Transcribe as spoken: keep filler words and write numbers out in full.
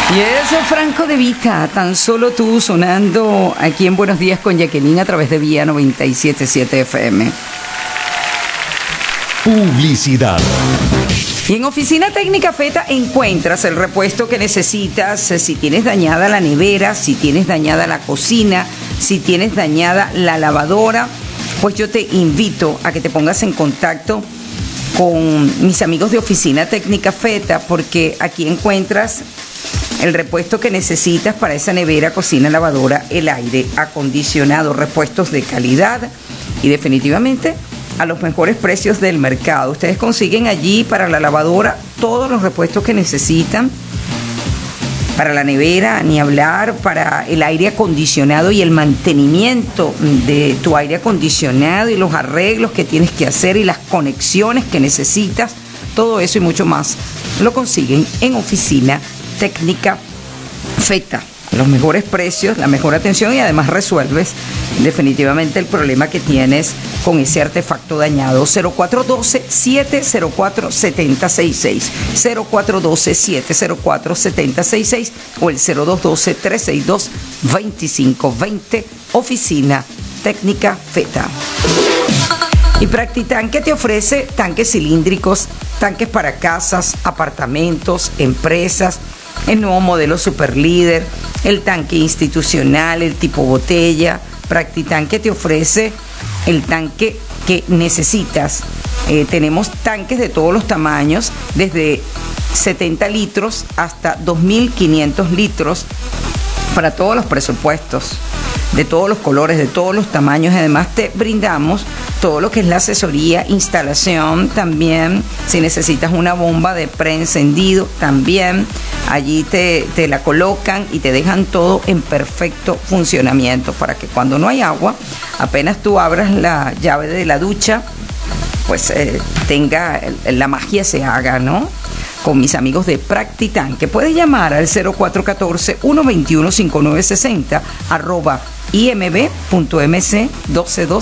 Y eso, Franco De Vita, tan solo tú, sonando aquí en Buenos Días con Jacqueline a través de Vía noventa y siete punto siete F M. Publicidad. Y en Oficina Técnica Feta encuentras el repuesto que necesitas si tienes dañada la nevera, si tienes dañada la cocina, si tienes dañada la lavadora. Pues yo te invito a que te pongas en contacto con mis amigos de Oficina Técnica Feta, porque aquí encuentras el repuesto que necesitas para esa nevera, cocina, lavadora, el aire acondicionado, repuestos de calidad y definitivamente a los mejores precios del mercado. Ustedes consiguen allí para la lavadora todos los repuestos que necesitan, para la nevera, ni hablar, para el aire acondicionado y el mantenimiento de tu aire acondicionado y los arreglos que tienes que hacer y las conexiones que necesitas, todo eso y mucho más lo consiguen en Oficina Técnica Feta. Los mejores precios, la mejor atención y además resuelves definitivamente el problema que tienes con ese artefacto dañado. Cero cuatro uno dos, siete cero cuatro, siete cero seis seis, cero cuatro uno dos, siete cero cuatro, siete cero seis seis o el cero dos uno dos, tres seis dos, dos cinco dos cero. Oficina Técnica Feta. Y Practitanque te ofrece tanques cilíndricos, tanques para casas, apartamentos, empresas, el nuevo modelo Super Líder, el tanque institucional, el tipo botella. Practitanque te ofrece el tanque que necesitas. Eh, tenemos tanques de todos los tamaños, desde setenta litros hasta dos mil quinientos litros, para todos los presupuestos, de todos los colores, de todos los tamaños. Además te brindamos todo lo que es la asesoría, instalación también. Si necesitas una bomba de preencendido, también allí te, te la colocan y te dejan todo en perfecto funcionamiento para que cuando no hay agua, apenas tú abras la llave de la ducha, pues eh, tenga, la magia se haga, ¿no? Con mis amigos de Practitanque. Puedes llamar al cero cuatro uno cuatro, uno dos uno, cinco nueve seis cero, arroba imb punto mc uno dos dos